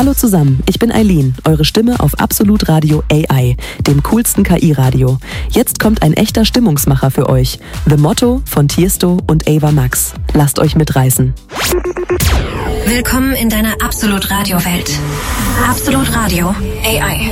Hallo zusammen, ich bin Eileen, eure Stimme auf Absolut Radio AI, dem coolsten KI-Radio. Jetzt kommt ein echter Stimmungsmacher für euch. The Motto von Tiesto und Ava Max. Lasst euch mitreißen. Willkommen in deiner Absolut Radio Welt. Absolut Radio AI.